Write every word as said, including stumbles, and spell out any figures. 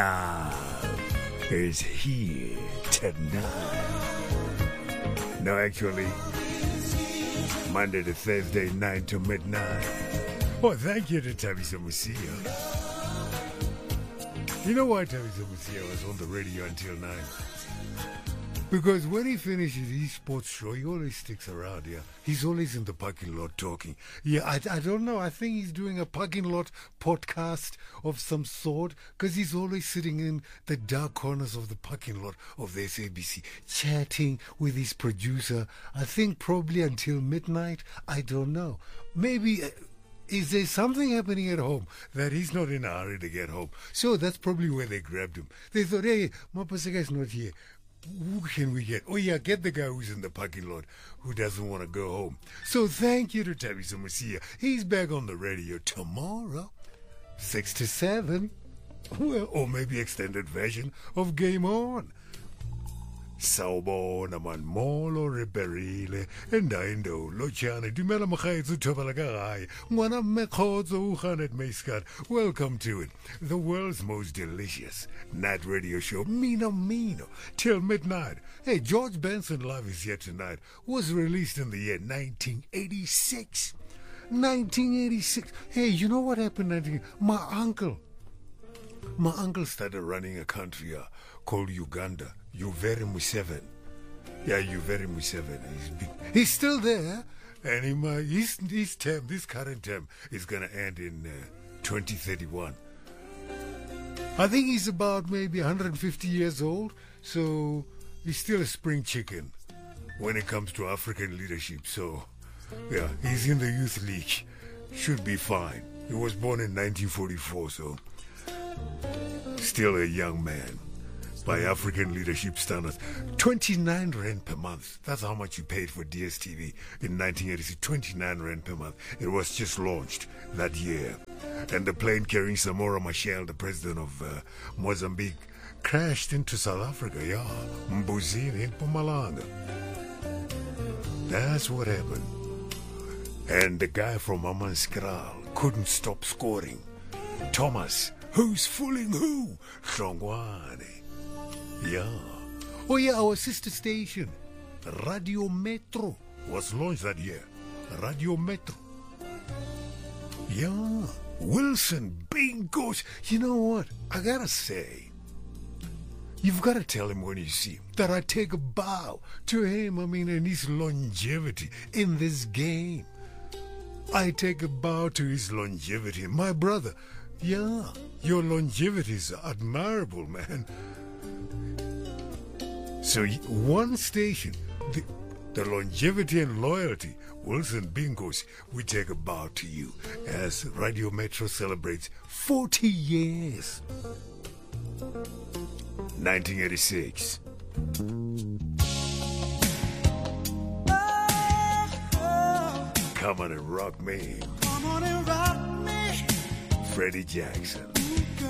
is here tonight. No, actually, Monday to Thursday, nine to midnight. Oh, thank you to Thabiso Mosia. You know why Thabiso Mosia was on the radio until nine? Because when he finishes his sports show, he always sticks around here. He's always in the parking lot talking. Yeah, I, I don't know. I think he's doing a parking lot podcast of some sort because he's always sitting in the dark corners of the parking lot of the S A B C, chatting with his producer. I think probably until midnight. I don't know. Maybe... Uh, Is there something happening at home that he's not in a hurry to get home? So that's probably where they grabbed him. They thought, hey, Mapaseka is not here. Who can we get? Oh, yeah, get the guy who's in the parking lot who doesn't want to go home. So thank you to Thabiso Mosia. He's back on the radio tomorrow, six to seven. Well, or maybe extended version of Game On. Sawubona man molo reperile endaindo lochane dumela mokgaetso thobela ka gae ngwana mmekgotso o ganet Mayskat. Welcome to it, the world's most delicious night radio show, Mino Mino, till midnight. Hey, George Benson Live is here tonight. Was released in the year nineteen eighty-six. nineteen eighty-six. Hey, you know what happened? My uncle my uncle started running a country uh, called Uganda. Yoweri Museveni. Yeah, Yoweri Museveni. He's, big. He's still there. And he, uh, his, his term, this current term, is going to end in uh, twenty thirty-one. I think he's about maybe one hundred fifty years old. So he's still a spring chicken when it comes to African leadership. So, yeah, he's in the Youth League. Should be fine. He was born in nineteen forty-four, so still a young man. By African leadership standards, twenty-nine rand per month. That's how much you paid for D S T V in nineteen eighty-six. twenty-nine rand per month. It was just launched that year. And the plane carrying Samora Machel, the president of uh, Mozambique, crashed into South Africa. Yeah, Mbuzini in Mpumalanga. That's what happened. And the guy from Amanskral couldn't stop scoring. Thomas, who's fooling who? Shongwane. Yeah. Oh, yeah, our sister station, Radio Metro, was launched that year. Radio Metro. Yeah. Wilson Bingos. You know what? I gotta say, you've got to tell him when you see him that I take a bow to him, I mean, and his longevity in this game. I take a bow to his longevity. My brother, yeah, your longevity is admirable, man. So one station, the, the longevity and loyalty, Wilson Bingos, we take a bow to you as Radio Metro celebrates forty years. nineteen eighty-six. Come on and rock me. Come on and rock me. Freddie Jackson.